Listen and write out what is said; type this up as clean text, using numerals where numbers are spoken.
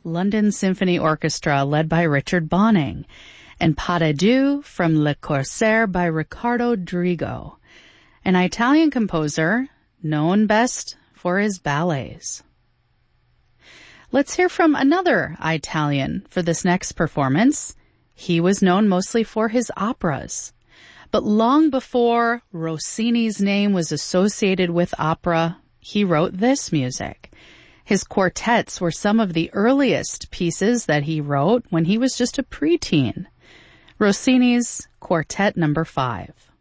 London Symphony Orchestra led by Richard Bonning, and Pas de Deux from Le Corsaire by Riccardo Drigo, an Italian composer known best for his ballets. Let's hear from another Italian for this next performance. He was known mostly for his operas. But long before Rossini's name was associated with opera, he wrote this music. His quartets were some of the earliest pieces that he wrote when he was just a preteen. Rossini's Quartet No. 5.